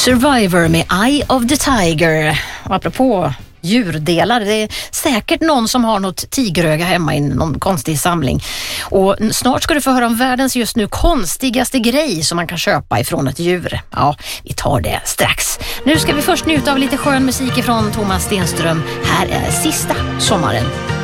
Survivor med Eye of the Tiger. Och apropå djurdelar, det är säkert någon som har något tigeröga hemma i någon konstig samling. Och snart ska du få höra om världens just nu konstigaste grej som man kan köpa ifrån ett djur. Ja, vi tar det strax. Nu ska vi först njuta av lite skön musik ifrån Thomas Stenström. Här är Sista sommaren.